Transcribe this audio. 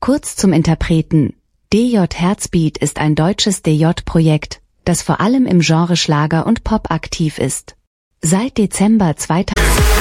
Kurz zum Interpreten. DJ Herzbeat ist ein deutsches DJ-Projekt, das vor allem im Genre Schlager und Pop aktiv ist. Seit Dezember 2000